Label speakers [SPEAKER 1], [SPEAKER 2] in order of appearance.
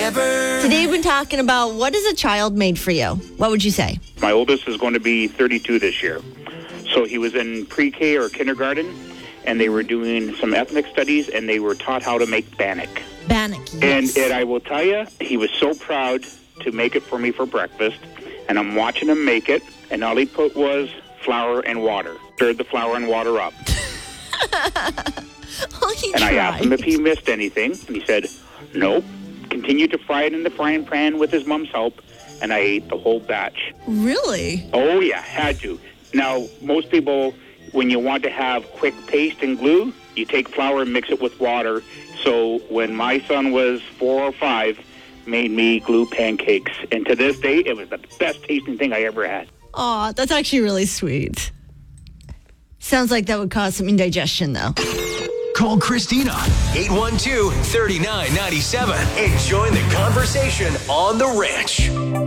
[SPEAKER 1] Today we've been talking about what is a child made for you? What would you say?
[SPEAKER 2] My oldest is going to be 32 this year. So he was in pre-K or kindergarten, and they were doing some ethnic studies, and they were taught how to make bannock.
[SPEAKER 1] Bannock, yes.
[SPEAKER 2] And I will tell you, he was so proud to make it for me for breakfast, and I'm watching him make it, and all he put was flour and water. Stirred the flour and water up. And I asked him if he missed anything, and he said, nope. Continued to fry it in the frying pan with his mom's help, and I ate the whole batch.
[SPEAKER 1] Really?
[SPEAKER 2] Oh, yeah, had to. Now, most people, when you want to have quick paste and glue, you take flour and mix it with water. So when my son was 4 or 5, made me glue pancakes. And to this day, it was the best tasting thing I ever had.
[SPEAKER 1] Aw, that's actually really sweet. Sounds like that would cause some indigestion, though.
[SPEAKER 3] Call Christina, 812-3997, and join the conversation on The Ranch.